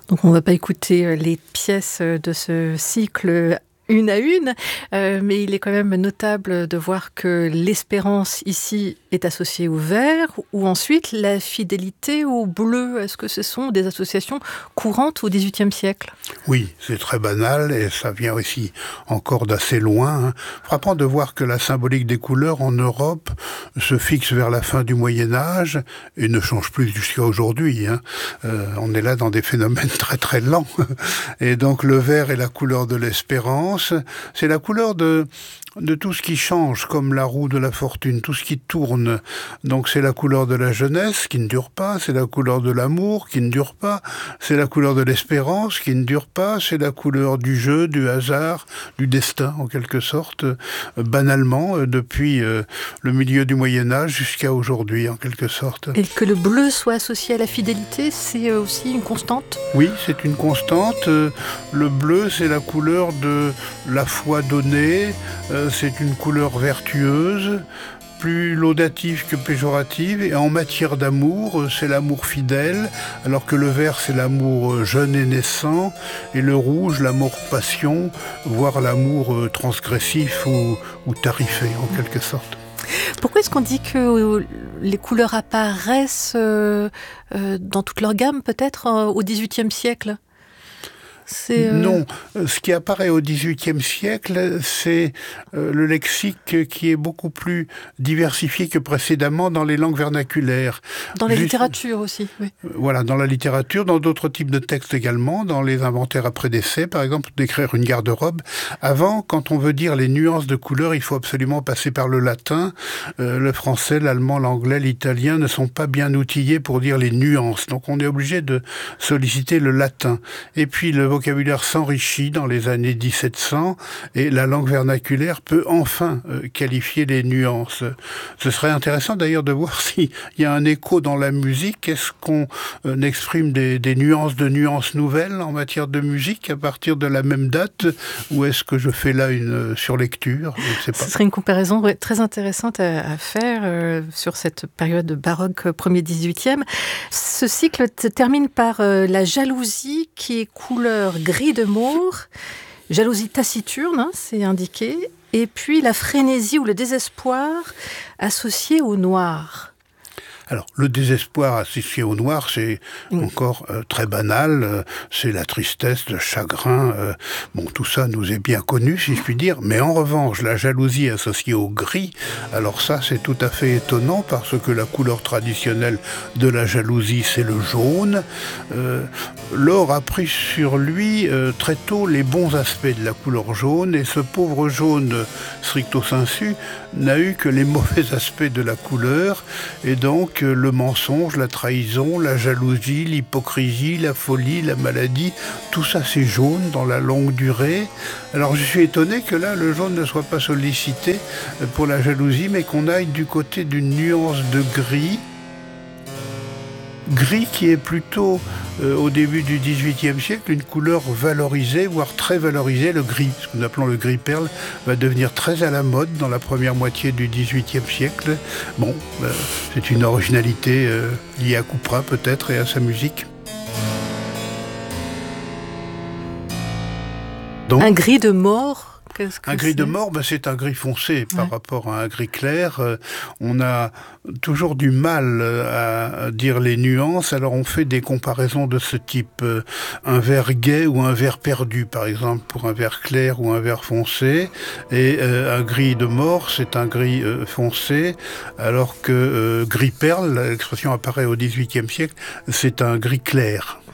Donc on ne va pas écouter les pièces de ce cycle une à une, mais il est quand même notable de voir que l'espérance ici est associée au vert, ou ensuite la fidélité au bleu. Est-ce que ce sont des associations courantes au XVIIIe siècle ? Oui, c'est très banal et ça vient aussi encore d'assez loin. Frappant de voir que la symbolique des couleurs en Europe se fixe vers la fin du Moyen-Âge et ne change plus jusqu'à aujourd'hui. On est là dans des phénomènes très très lents. Et donc le vert est la couleur de l'espérance. C'est la couleur de tout ce qui change, comme la roue de la fortune, tout ce qui tourne. Donc c'est la couleur de la jeunesse qui ne dure pas, c'est la couleur de l'amour qui ne dure pas, c'est la couleur de l'espérance qui ne dure pas, c'est la couleur du jeu, du hasard, du destin en quelque sorte, banalement, depuis le milieu du Moyen-Âge jusqu'à aujourd'hui en quelque sorte. Et que le bleu soit associé à la fidélité, c'est aussi une constante ? Oui, c'est une constante. Le bleu, c'est la couleur de la foi donnée, c'est une couleur vertueuse, plus laudative que péjorative, et en matière d'amour, c'est l'amour fidèle, alors que le vert, c'est l'amour jeune et naissant, et le rouge, l'amour passion, voire l'amour transgressif ou tarifé, en quelque sorte. Pourquoi est-ce qu'on dit que les couleurs apparaissent dans toute leur gamme, peut-être, au XVIIIe siècle ? Non, ce qui apparaît au XVIIIe siècle, c'est le lexique qui est beaucoup plus diversifié que précédemment dans les langues vernaculaires. Dans la littérature aussi, oui. Voilà, dans la littérature, dans d'autres types de textes également, dans les inventaires après décès, par exemple, d'écrire une garde-robe. Avant, quand on veut dire les nuances de couleurs, il faut absolument passer par le latin. Le français, l'allemand, l'anglais, l'italien ne sont pas bien outillés pour dire les nuances. Donc on est obligé de solliciter le latin. Et puis le vocabulaire s'enrichit dans les années 1700 et la langue vernaculaire peut enfin qualifier les nuances. Ce serait intéressant d'ailleurs de voir s'il y a un écho dans la musique. Est-ce qu'on exprime des nuances de nuances nouvelles en matière de musique à partir de la même date, ou est-ce que je fais là une surlecture ? Je ne sais pas. Ce serait une comparaison très intéressante à faire sur cette période baroque premier 18e. Ce cycle se termine par la jalousie qui est couleur gris de Maure, jalousie taciturne, c'est indiqué, et puis la frénésie ou le désespoir associé au noir. Alors, le désespoir associé au noir, c'est encore très banal. C'est la tristesse, le chagrin. Tout ça nous est bien connu, si je puis dire. Mais en revanche, la jalousie associée au gris, alors ça, c'est tout à fait étonnant parce que la couleur traditionnelle de la jalousie, c'est le jaune. Laure a pris sur lui très tôt les bons aspects de la couleur jaune, et ce pauvre jaune, stricto sensu, n'a eu que les mauvais aspects de la couleur, et donc le mensonge, la trahison, la jalousie, l'hypocrisie, la folie, la maladie, tout ça c'est jaune dans la longue durée. Alors je suis étonné que là le jaune ne soit pas sollicité pour la jalousie, mais qu'on aille du côté d'une nuance de gris. Gris qui est plutôt, au début du XVIIIe siècle, une couleur valorisée, voire très valorisée. Le gris, ce que nous appelons le gris perle, va devenir très à la mode dans la première moitié du XVIIIe siècle. C'est une originalité liée à Couperin peut-être et à sa musique. Donc, un gris de Maure. Un gris de Maure, c'est un gris foncé par rapport à un gris clair. On a toujours du mal à dire les nuances, alors on fait des comparaisons de ce type. Un vert gai ou un vert perdu, par exemple, pour un vert clair ou un vert foncé. Et un gris de Maure, c'est un gris foncé, alors que gris perle, l'expression apparaît au XVIIIe siècle, c'est un gris clair.